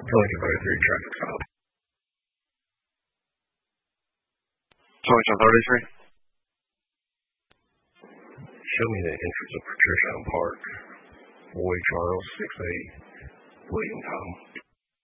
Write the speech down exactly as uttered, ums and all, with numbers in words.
Lincoln thirty-three, traffic stop. Junction thirty-three. Show me the entrance of Patricia Park. Boy Charles, six eight, William Tom.